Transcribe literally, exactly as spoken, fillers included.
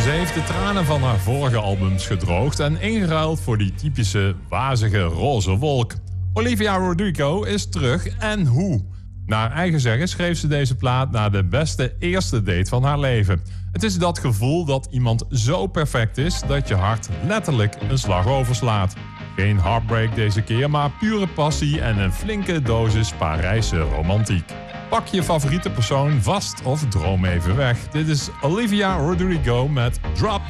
Ze heeft de tranen van haar vorige albums gedroogd en ingeruild voor die typische wazige roze wolk. Olivia Rodrigo is terug en hoe? Naar eigen zeggen schreef ze deze plaat na de beste eerste date van haar leven. Het is dat gevoel dat iemand zo perfect is dat je hart letterlijk een slag overslaat. Geen heartbreak deze keer, maar pure passie en een flinke dosis Parijse romantiek. Pak je favoriete persoon vast of droom even weg. Dit is Olivia Rodrigo met Drop